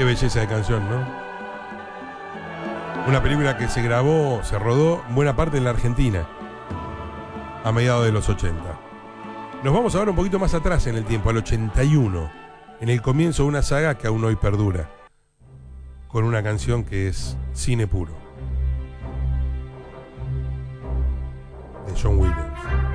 Qué belleza de canción, ¿no? Una película que se grabó, se rodó buena parte en la Argentina, a mediados de los 80. Nos vamos ahora un poquito más atrás en el tiempo, al 81, en el comienzo de una saga que aún hoy perdura, con una canción que es cine puro, de John Williams.